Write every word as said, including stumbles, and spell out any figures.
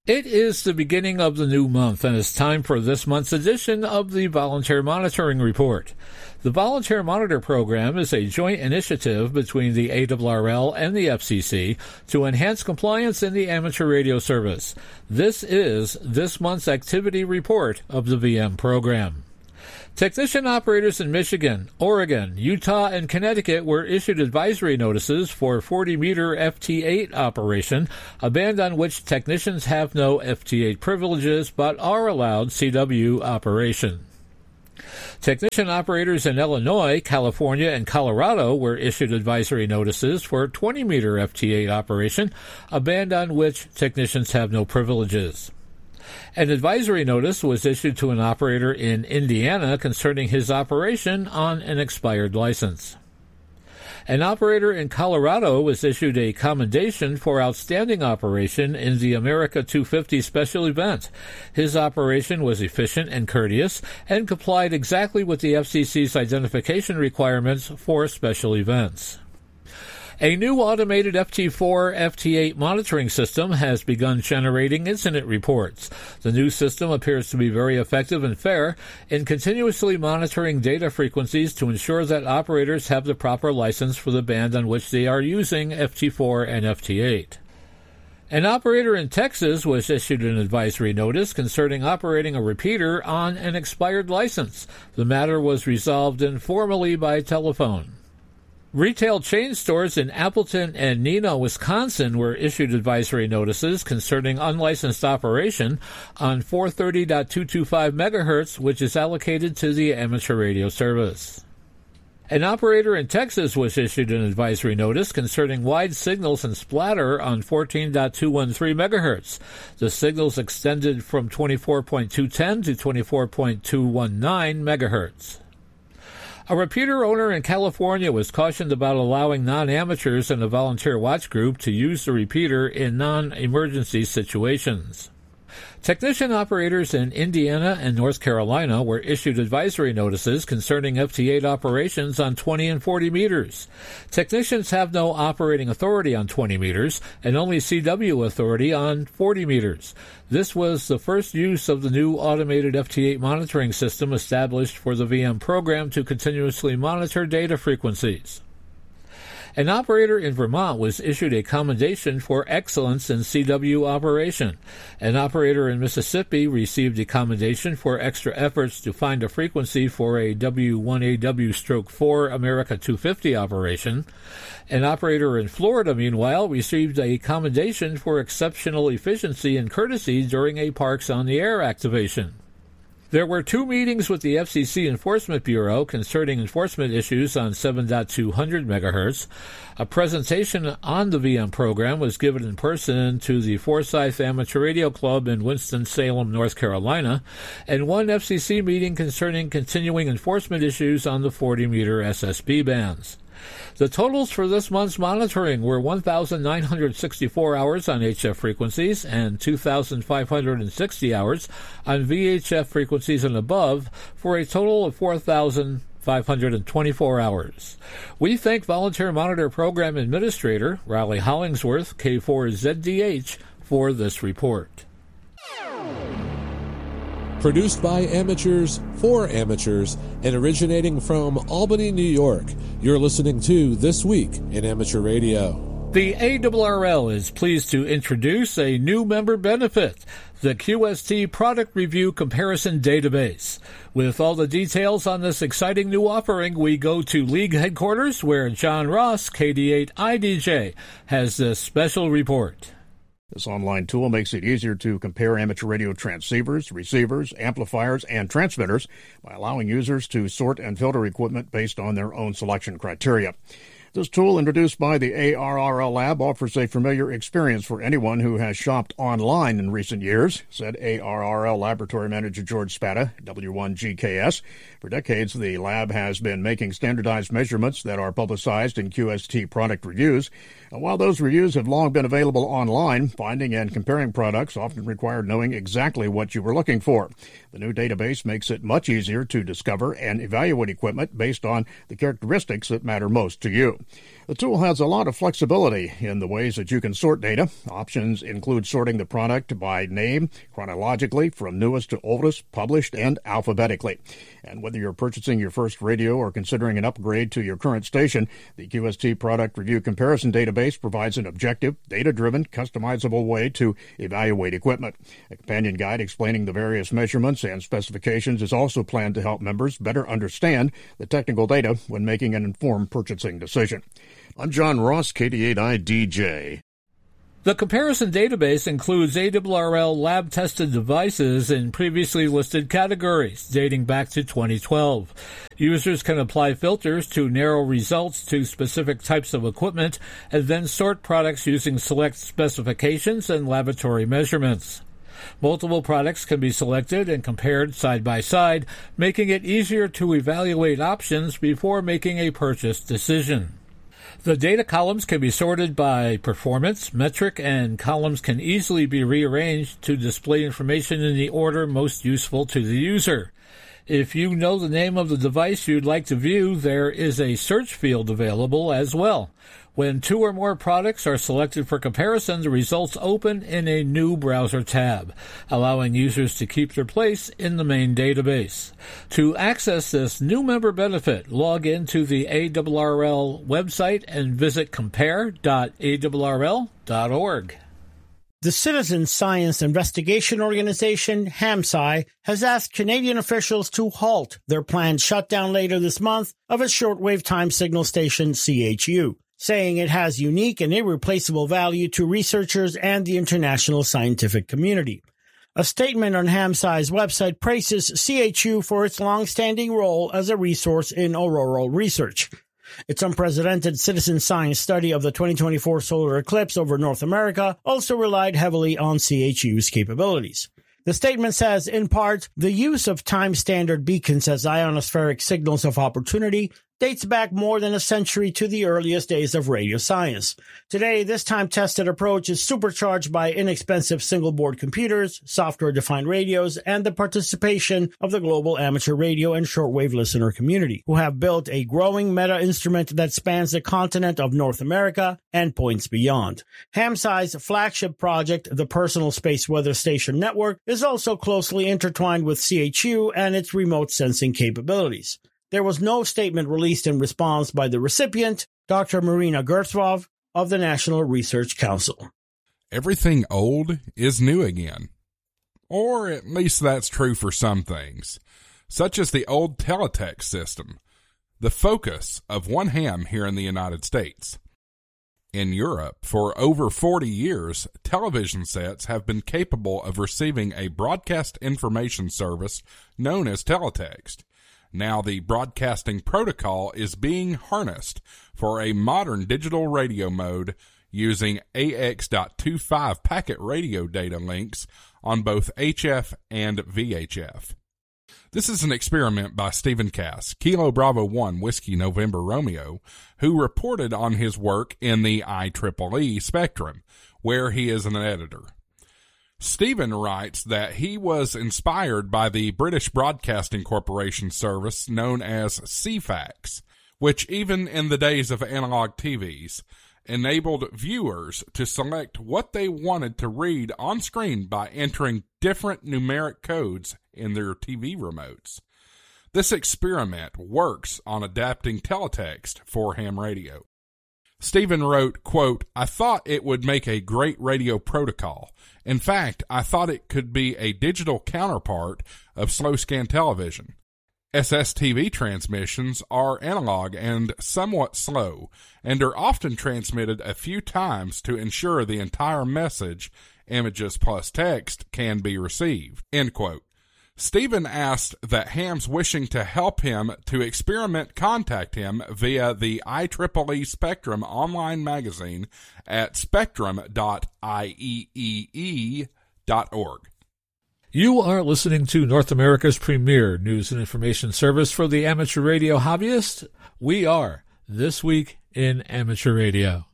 It is the beginning of the new month, and it's time for this month's edition of the Volunteer Monitoring Report. The Volunteer Monitor Program is a joint initiative between the A R R L and the F C C to enhance compliance in the amateur radio service. This is this month's activity report of the V M program. Technician operators in Michigan, Oregon, Utah, and Connecticut were issued advisory notices for forty meter F T eight operation, a band on which technicians have no F T eight privileges but are allowed C W operation. Technician operators in Illinois, California, and Colorado were issued advisory notices for twenty meter F T eight operation, a band on which technicians have no privileges. An advisory notice was issued to an operator in Indiana concerning his operation on an expired license. An operator in Colorado was issued a commendation for outstanding operation in the America two fifty special event. His operation was efficient and courteous and complied exactly with the F C C's identification requirements for special events. A new automated F T four F T eight monitoring system has begun generating incident reports. The new system appears to be very effective and fair in continuously monitoring data frequencies to ensure that operators have the proper license for the band on which they are using F T four and F T eight. An operator in Texas was issued an advisory notice concerning operating a repeater on an expired license. The matter was resolved informally by telephone. Retail chain stores in Appleton and Neenah, Wisconsin were issued advisory notices concerning unlicensed operation on four thirty point two two five megahertz, which is allocated to the amateur radio service. An operator in Texas was issued an advisory notice concerning wide signals and splatter on fourteen point two one three megahertz. The signals extended from twenty-four point two one zero to twenty-four point two one nine megahertz. A repeater owner in California was cautioned about allowing non-amateurs in a volunteer watch group to use the repeater in non-emergency situations. Technician operators in Indiana and North Carolina were issued advisory notices concerning F T eight operations on twenty and forty meters. Technicians have no operating authority on twenty meters and only C W authority on forty meters. This was the first use of the new automated F T eight monitoring system established for the V M program to continuously monitor data frequencies. An operator in Vermont was issued a commendation for excellence in C W operation. An operator in Mississippi received a commendation for extra efforts to find a frequency for a W one A W four America two fifty operation. An operator in Florida, meanwhile, received a commendation for exceptional efficiency and courtesy during a Parks on the Air activation. There were two meetings with the F C C Enforcement Bureau concerning enforcement issues on seven point two hundred megahertz. A presentation on the V M program was given in person to the Forsyth Amateur Radio Club in Winston-Salem, North Carolina, and one F C C meeting concerning continuing enforcement issues on the forty meter S S B bands. The totals for this month's monitoring were one thousand nine hundred sixty-four hours on H F frequencies and two thousand five hundred sixty hours on V H F frequencies and above, for a total of four thousand five hundred twenty-four hours. We thank Volunteer Monitor Program Administrator Riley Hollingsworth, K four Z D H, for this report. Produced by amateurs, for amateurs, and originating from Albany, New York, you're listening to This Week in Amateur Radio. The A R R L is pleased to introduce a new member benefit, the Q S T Product Review Comparison Database. With all the details on this exciting new offering, we go to League headquarters, where John Ross, K D eight I D J, has this special report. This online tool makes it easier to compare amateur radio transceivers, receivers, amplifiers, and transmitters by allowing users to sort and filter equipment based on their own selection criteria. This tool, introduced by the A R R L Lab, offers a familiar experience for anyone who has shopped online in recent years, said A R R L Laboratory Manager George Spada, W one G K S. For decades, the lab has been making standardized measurements that are publicized in Q S T product reviews. While those reviews have long been available online, finding and comparing products often required knowing exactly what you were looking for. The new database makes it much easier to discover and evaluate equipment based on the characteristics that matter most to you. The tool has a lot of flexibility in the ways that you can sort data. Options include sorting the product by name, chronologically, from newest to oldest, published, and alphabetically. And whether you're purchasing your first radio or considering an upgrade to your current station, the Q S T Product Review Comparison Database provides an objective, data-driven, customizable way to evaluate equipment. A companion guide explaining the various measurements and specifications is also planned to help members better understand the technical data when making an informed purchasing decision. I'm John Ross, K D eight I D J. The comparison database includes A R R L lab-tested devices in previously listed categories dating back to twenty twelve. Users can apply filters to narrow results to specific types of equipment and then sort products using select specifications and laboratory measurements. Multiple products can be selected and compared side by side, making it easier to evaluate options before making a purchase decision. The data columns can be sorted by performance, metric, and columns can easily be rearranged to display information in the order most useful to the user. If you know the name of the device you'd like to view, there is a search field available as well. When two or more products are selected for comparison, the results open in a new browser tab, allowing users to keep their place in the main database. To access this new member benefit, log into the A R R L website and visit compare dot A R R L dot org. The Citizen Science Investigation Organization, HAMSI, has asked Canadian officials to halt their planned shutdown later this month of its shortwave time signal station C H U, saying it has unique and irreplaceable value to researchers and the international scientific community. A statement on HAMSI's website praises C H U for its long-standing role as a resource in auroral research. Its unprecedented citizen science study of the twenty twenty-four solar eclipse over North America also relied heavily on C H U's capabilities. The statement says, in part, the use of time-standard beacons as ionospheric signals of opportunity dates back more than a century to the earliest days of radio science. Today, this time-tested approach is supercharged by inexpensive single-board computers, software-defined radios, and the participation of the global amateur radio and shortwave listener community, who have built a growing meta-instrument that spans the continent of North America and points beyond. HAMSI's flagship project, the Personal Space Weather Station Network, is also closely intertwined with C H U and its remote sensing capabilities. There was no statement released in response by the recipient, Doctor Marina Gertzwov of the National Research Council. Everything old is new again. Or at least that's true for some things, such as the old teletext system, the focus of one ham here in the United States. In Europe, for over forty years, television sets have been capable of receiving a broadcast information service known as teletext. Now the broadcasting protocol is being harnessed for a modern digital radio mode using A X dot twenty-five packet radio data links on both H F and V H F. This is an experiment by Stephen Cass, Kilo Bravo one Whiskey November Romeo, who reported on his work in the I triple E spectrum, where he is an editor. Stephen writes that he was inspired by the British Broadcasting Corporation service known as C FAX, which even in the days of analog T Vs, enabled viewers to select what they wanted to read on screen by entering different numeric codes in their T V remotes. This experiment works on adapting teletext for ham radio. Stephen wrote, quote, I thought it would make a great radio protocol. In fact, I thought it could be a digital counterpart of slow scan television. S S T V transmissions are analog and somewhat slow, and are often transmitted a few times to ensure the entire message, images plus text, can be received. End quote. Stephen asked that hams wishing to help him to experiment contact him via the I triple E Spectrum online magazine at spectrum dot I E E E dot org. You are listening to North America's premier news and information service for the amateur radio hobbyist. We are This Week in Amateur Radio.